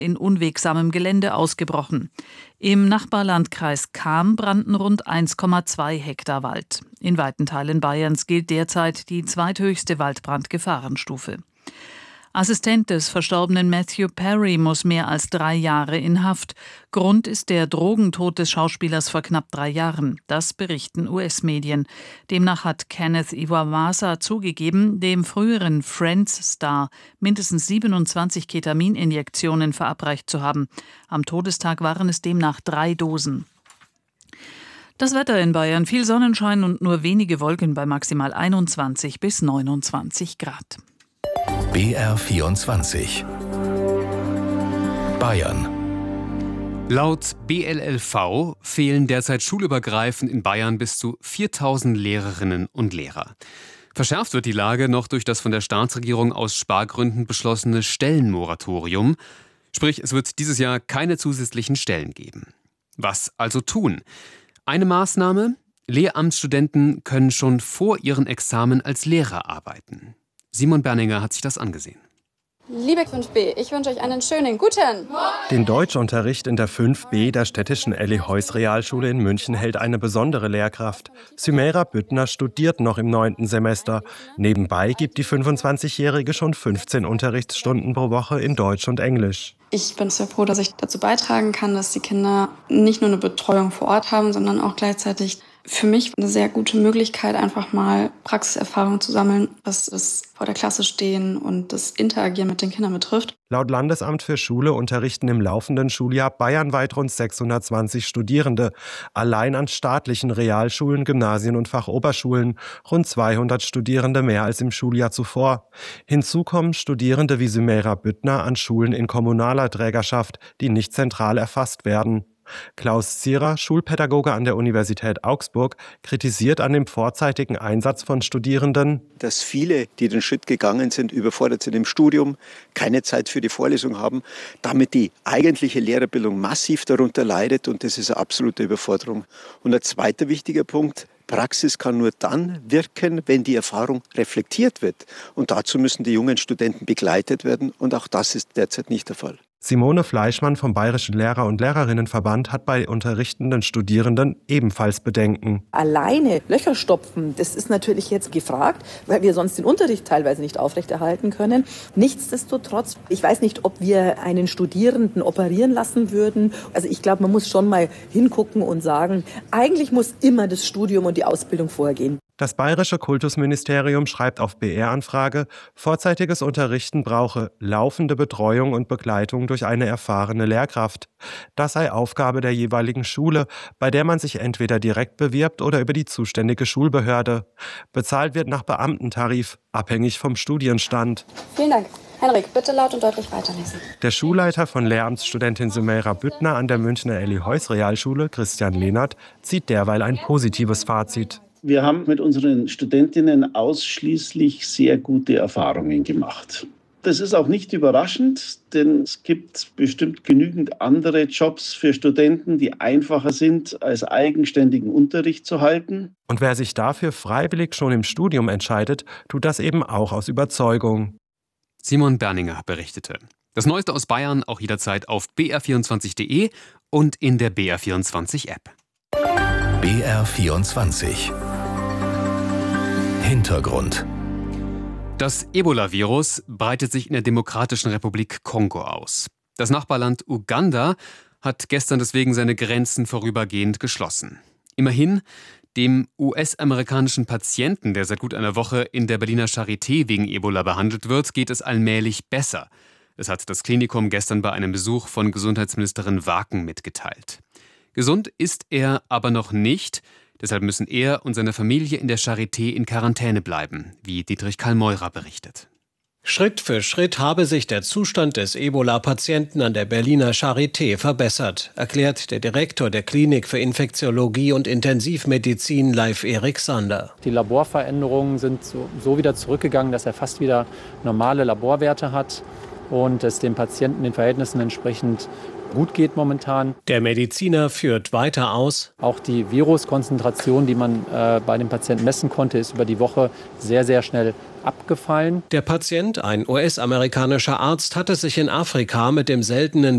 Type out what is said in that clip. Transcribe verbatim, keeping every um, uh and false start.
in unwegsamem Gelände ausgebrochen. Im Nachbarlandkreis Cham brannten rund eins Komma zwei Hektar Wald. In weiten Teilen Bayerns gilt derzeit die zweithöchste Waldbrandgefahrenstufe. Assistent des verstorbenen Matthew Perry muss mehr als drei Jahre in Haft. Grund ist der Drogentod des Schauspielers vor knapp drei Jahren. Das berichten U S-Medien. Demnach hat Kenneth Iwamasa zugegeben, dem früheren Friends-Star mindestens siebenundzwanzig Ketamininjektionen verabreicht zu haben. Am Todestag waren es demnach drei Dosen. Das Wetter in Bayern: viel Sonnenschein und nur wenige Wolken bei maximal einundzwanzig bis neunundzwanzig Grad. B R vierundzwanzig Bayern. Laut B L L V fehlen derzeit schulübergreifend in Bayern bis zu viertausend Lehrerinnen und Lehrer. Verschärft wird die Lage noch durch das von der Staatsregierung aus Spargründen beschlossene Stellenmoratorium. Sprich, es wird dieses Jahr keine zusätzlichen Stellen geben. Was also tun? Eine Maßnahme: Lehramtsstudenten können schon vor ihren Examen als Lehrer arbeiten. Simon Berninger hat sich das angesehen. Liebe fünf B, ich wünsche euch einen schönen guten Morgen. Den Deutschunterricht in der fünf B der städtischen Elly-Heuss-Realschule in München hält eine besondere Lehrkraft. Sümeira Büttner studiert noch im neunten Semester. Nebenbei gibt die fünfundzwanzigjährige schon fünfzehn Unterrichtsstunden pro Woche in Deutsch und Englisch. Ich bin sehr froh, dass ich dazu beitragen kann, dass die Kinder nicht nur eine Betreuung vor Ort haben, sondern auch gleichzeitig für mich eine sehr gute Möglichkeit, einfach mal Praxiserfahrung zu sammeln, was das vor der Klasse stehen und das Interagieren mit den Kindern betrifft. Laut Landesamt für Schule unterrichten im laufenden Schuljahr bayernweit rund sechshundertzwanzig Studierende. Allein an staatlichen Realschulen, Gymnasien und Fachoberschulen rund zweihundert Studierende mehr als im Schuljahr zuvor. Hinzu kommen Studierende wie Sümeira Büttner an Schulen in kommunaler Trägerschaft, die nicht zentral erfasst werden. Klaus Zierer, Schulpädagoge an der Universität Augsburg, kritisiert an dem vorzeitigen Einsatz von Studierenden, dass viele, die den Schritt gegangen sind, überfordert sind im Studium, keine Zeit für die Vorlesung haben, damit die eigentliche Lehrerbildung massiv darunter leidet, und das ist eine absolute Überforderung. Und ein zweiter wichtiger Punkt: Praxis kann nur dann wirken, wenn die Erfahrung reflektiert wird. Und dazu müssen die jungen Studenten begleitet werden, und auch das ist derzeit nicht der Fall. Simone Fleischmann vom Bayerischen Lehrer- und Lehrerinnenverband hat bei unterrichtenden Studierenden ebenfalls Bedenken. Alleine Löcher stopfen, das ist natürlich jetzt gefragt, weil wir sonst den Unterricht teilweise nicht aufrechterhalten können. Nichtsdestotrotz, ich weiß nicht, ob wir einen Studierenden operieren lassen würden. Also ich glaube, man muss schon mal hingucken und sagen, eigentlich muss immer das Studium und die Ausbildung vorgehen. Das Bayerische Kultusministerium schreibt auf B R-Anfrage, vorzeitiges Unterrichten brauche laufende Betreuung und Begleitung durch eine erfahrene Lehrkraft. Das sei Aufgabe der jeweiligen Schule, bei der man sich entweder direkt bewirbt oder über die zuständige Schulbehörde. Bezahlt wird nach Beamtentarif, abhängig vom Studienstand. Vielen Dank. Henrik, bitte laut und deutlich weiterlesen. Der Schulleiter von Lehramtsstudentin Sümeira Büttner an der Münchner Elly-Heuss-Realschule, Christian Lehnert, zieht derweil ein positives Fazit. Wir haben mit unseren Studentinnen ausschließlich sehr gute Erfahrungen gemacht. Das ist auch nicht überraschend, denn es gibt bestimmt genügend andere Jobs für Studenten, die einfacher sind, als eigenständigen Unterricht zu halten. Und wer sich dafür freiwillig schon im Studium entscheidet, tut das eben auch aus Überzeugung. Simon Berninger berichtete. Das Neueste aus Bayern auch jederzeit auf b r vierundzwanzig punkt de und in der B R vierundzwanzig App. B R vierundzwanzig Hintergrund. Das Ebola-Virus breitet sich in der Demokratischen Republik Kongo aus. Das Nachbarland Uganda hat gestern deswegen seine Grenzen vorübergehend geschlossen. Immerhin, dem U S-amerikanischen Patienten, der seit gut einer Woche in der Berliner Charité wegen Ebola behandelt wird, geht es allmählich besser. Das hat das Klinikum gestern bei einem Besuch von Gesundheitsministerin Waken mitgeteilt. Gesund ist er aber noch nicht. Deshalb müssen er und seine Familie in der Charité in Quarantäne bleiben, wie Dietrich Karl Meurer berichtet. Schritt für Schritt habe sich der Zustand des Ebola-Patienten an der Berliner Charité verbessert, erklärt der Direktor der Klinik für Infektiologie und Intensivmedizin, Leif-Erik Sander. Die Laborveränderungen sind so, so wieder zurückgegangen, dass er fast wieder normale Laborwerte hat und es dem Patienten den Verhältnissen entsprechend gut geht momentan. Der Mediziner führt weiter aus: Auch die Viruskonzentration, die man äh, bei dem Patienten messen konnte, ist über die Woche sehr, sehr schnell abgefallen. Der Patient, ein U S-amerikanischer Arzt, hatte sich in Afrika mit dem seltenen